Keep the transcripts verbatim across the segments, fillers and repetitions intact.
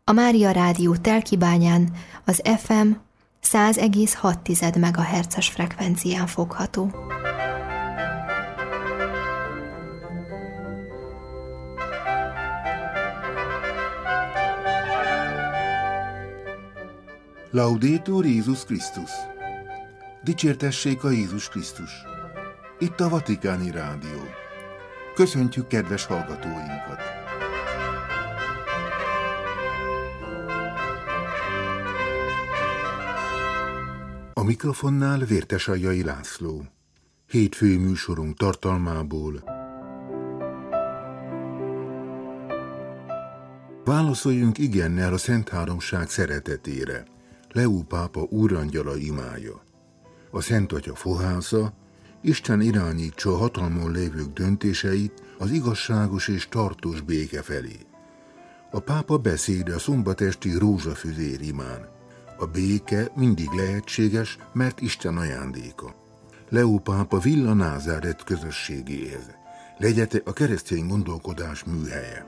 A Mária Rádió Telkibányán az ef em száz egész hat megahertzes frekvencián fogható. Laudetur Jézus Krisztus! Dicsértessék a Jézus Krisztus! Itt a Vatikáni Rádió. Köszöntjük kedves hallgatóinkat! A mikrofonnál Vértesaljai László. Hétfői műsorunk tartalmából válaszoljunk igennel a Szent Háromság szeretetére. Leó pápa úrangyala imája. A Szent Atya fohásza: Isten irányítsa a hatalmon lévők döntéseit az igazságos és tartós béke felé. A pápa beszéde a szombatesti rózsafüzér imán. A béke mindig lehetséges, mert Isten ajándéka. Leó pápa Villa Názáret közösségéhez. Legyete a keresztény gondolkodás műhelye.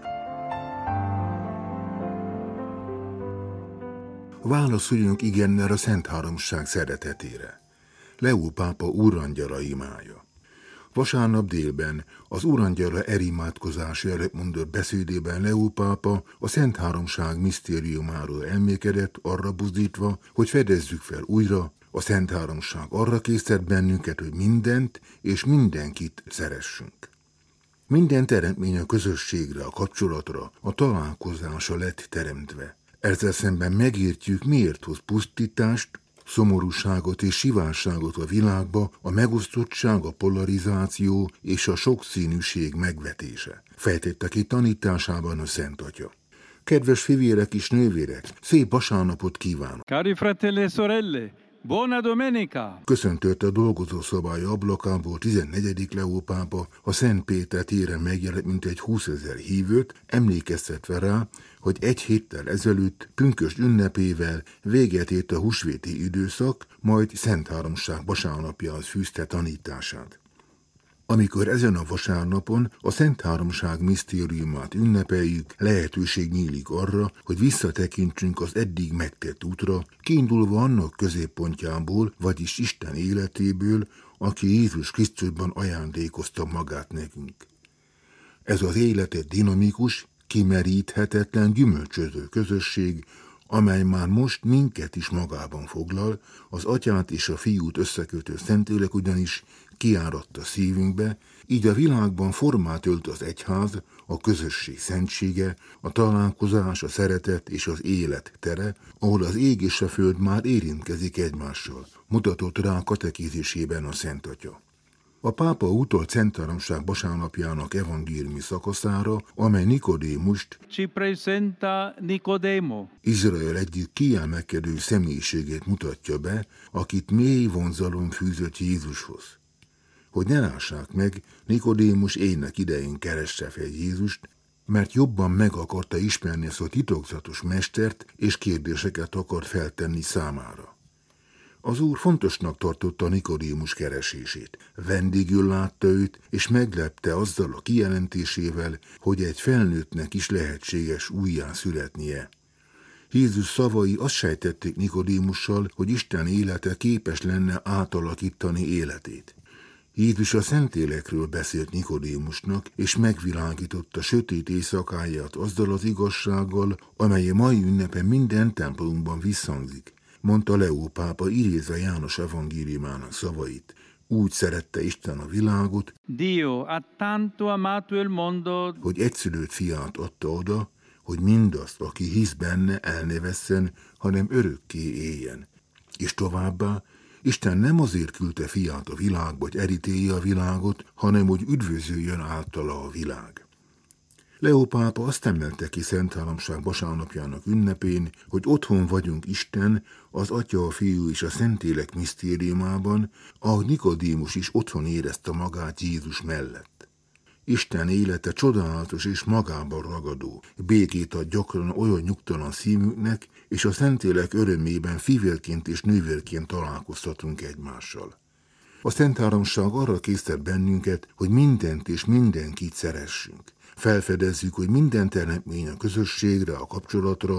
Válaszoljunk igennel a Szent Háromság szeretetére. Leó pápa úrangyala imája. Vasárnap délben az úrangyala erimádkozása előtt mondott beszédében Leó pápa a Szent Háromság misztériumáról elmékedett, arra buzdítva, hogy fedezzük fel újra, a Szent Háromság arra késztet bennünket, hogy mindent és mindenkit szeressünk. Minden teremtmény a közösségre, a kapcsolatra, a találkozásra lett teremtve. Ezzel szemben megértjük, miért hoz pusztítást, szomorúságot és sivárságot a világba a megosztottság, a polarizáció és a sokszínűség megvetése. Fejtette ki tanításában a Szent Atya. Kedves fivérek és nővérek, szép vasárnapot kívánok! Cari fratelli e sorelle, buona domenica! Köszöntött a dolgozószobája ablakából tizennegyedik Leó pápa a Szent Péter téren megjelent mintegy húszezer hívőt, emlékeztetve rá, hogy egy héttel ezelőtt pünkösd ünnepével véget ért a húsvéti időszak, majd Szent Háromság vasárnapjához fűzte tanítását. Amikor ezen a vasárnapon a Szent Háromság misztériumát ünnepeljük, lehetőség nyílik arra, hogy visszatekintsünk az eddig megtett útra, kiindulva annak középpontjából, vagyis Isten életéből, aki Jézus Krisztusban ajándékozta magát nekünk. Ez az életet dinamikus, kimeríthetetlen, gyümölcsöző közösség, amely már most minket is magában foglal, az Atyát és a Fiút összekötő Szentlélek ugyanis kiáradt a szívünkbe, így a világban formát ölt az egyház, a közösség szentsége, a találkozás, a szeretet és az élet tere, ahol az ég és a föld már érintkezik egymással, mutatott rá a katekézisében a Szent Atya. A pápa utalt Szent Háromság vasárnapjának evangéliumi szakaszára, amely Nikodémust, Ci presenta Nicodemo, Izrael egyik kiemelkedő személyiségét mutatja be, akit mély vonzalom fűzött Jézushoz. Hogy ne lássák meg, Nikodémus ének idején keresse fel Jézust, mert jobban meg akarta ismerni ezt a titokzatos mestert, és kérdéseket akart feltenni számára. Az Úr fontosnak tartotta Nikodémus keresését. Vendégül látta őt, és meglepte azzal a kijelentésével, hogy egy felnőttnek is lehetséges újjá születnie. Jézus szavai azt sejtették Nikodémussal, hogy Isten élete képes lenne átalakítani életét. Jézus a Szentlélekről beszélt Nikodémusnak, és megvilágította sötét éjszakáját azzal az igazsággal, amely a mai ünnepen minden templomunkban visszhangzik, mondta Leó pápa idézve János evangéliumának szavait. Úgy szerette Isten a világot, Dio ha tanto amato il mondo, hogy egyszülött fiát adta oda, hogy mindazt, aki hisz benne, el ne vesszen, hanem örökké éljen. És továbbá, Isten nem azért küldte fiát a világba, hogy elítélje a világot, hanem hogy üdvözöljön általa a világ. Leó pápa azt emelte ki Szent Háromság vasárnapjának ünnepén, hogy otthon vagyunk Isten, az Atya, a Fiú és a Szentlélek misztériumában, ahogy Nikodémus is otthon érezte magát Jézus mellett. Isten élete csodálatos és magában ragadó, békét ad gyakran olyan nyugtalan szívünknek, és a Szentlélek örömében fivérként és nővérként találkozhatunk egymással. A Szent Háromság arra késztet bennünket, hogy mindent és mindenkit szeressünk. Felfedezzük, hogy minden teremtmény a közösségre, a kapcsolatra,